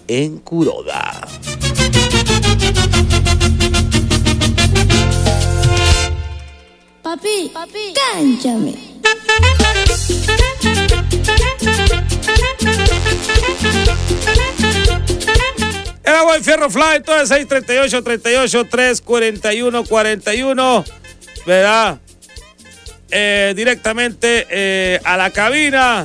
en Kuroda. Papi, cánchame. Era buen Fierro Fly, entonces 638-38-341-41, ¿verdad? Directamente a la cabina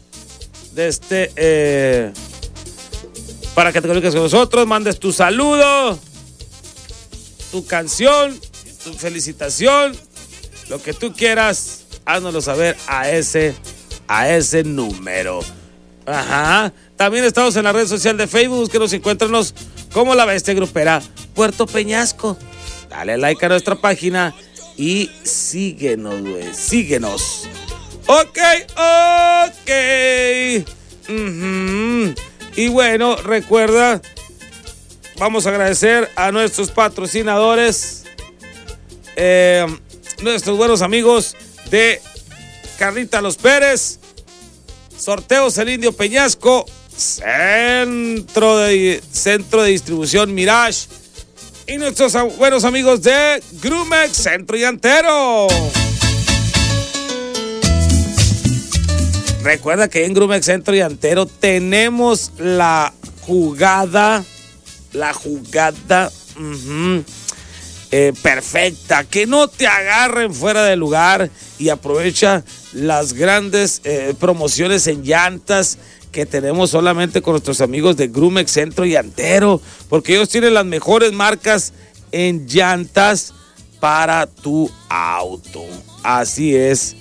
de para que te comuniques con nosotros, mandes tu saludo, tu canción, tu felicitación, lo que tú quieras, háznoslo saber a ese número. Ajá. También estamos en la red social de Facebook, que nos encuéntranos como La Bestia Grupera Puerto Peñasco. Dale like a nuestra página y síguenos, güey, síguenos. Ok. Y bueno, recuerda, vamos a agradecer a nuestros patrocinadores, nuestros buenos amigos de Carlita Los Pérez, Sorteos El Indio Peñasco, Centro de Distribución Mirage y nuestros buenos amigos de Grumex Centro Llantero. Recuerda que en Grumex Centro Llantero tenemos la jugada perfecta, que no te agarren fuera de lugar, y aprovecha las grandes promociones en llantas que tenemos solamente con nuestros amigos de Grumex Centro Llantero, porque ellos tienen las mejores marcas en llantas para tu auto. Así es.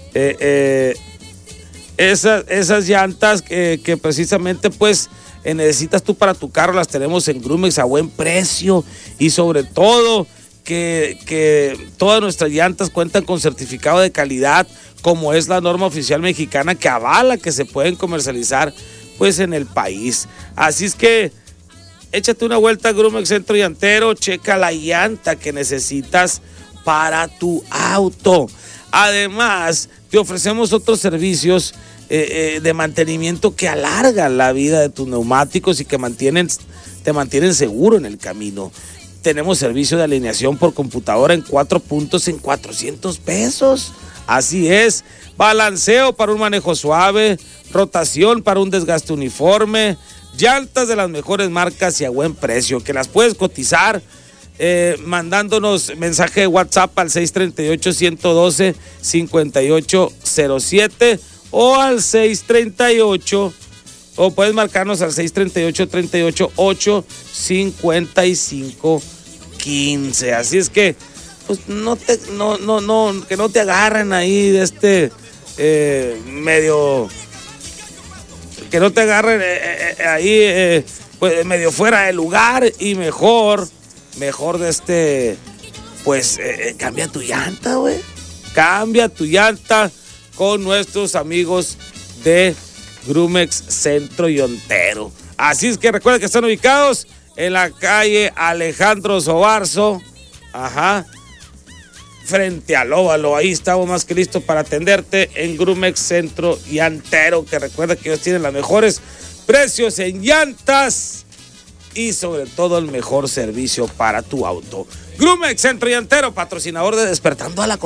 Esas llantas que precisamente pues necesitas tú para tu carro, las tenemos en Grumex a buen precio, y sobre todo que todas nuestras llantas cuentan con certificado de calidad, como es la norma oficial mexicana que avala que se pueden comercializar pues en el país. Así es que échate una vuelta a Grumex Centro Llantero, checa la llanta que necesitas para tu auto. Además, te ofrecemos otros servicios de mantenimiento que alargan la vida de tus neumáticos y que te mantienen seguro en el camino. Tenemos servicio de alineación por computadora en 4 puntos en $400. Así es, balanceo para un manejo suave, rotación para un desgaste uniforme, llantas de las mejores marcas y a buen precio, que las puedes cotizar mandándonos mensaje de WhatsApp al 638-112-5807 o al 638, o puedes marcarnos al 638-38-8-55-15. Así es que pues que no te agarren ahí de medio, que no te agarren ahí pues medio fuera de lugar, y mejor cambia tu llanta, güey. Cambia tu llanta con nuestros amigos de Grumex Centro Llantero. Así es que recuerda que están ubicados en la calle Alejandro Sobarzo, frente al óvalo. Ahí estamos más que listos para atenderte en Grumex Centro Llantero, que recuerda que ellos tienen los mejores precios en llantas y sobre todo el mejor servicio para tu auto. Grumex Centro Llantero, patrocinador de Despertando a la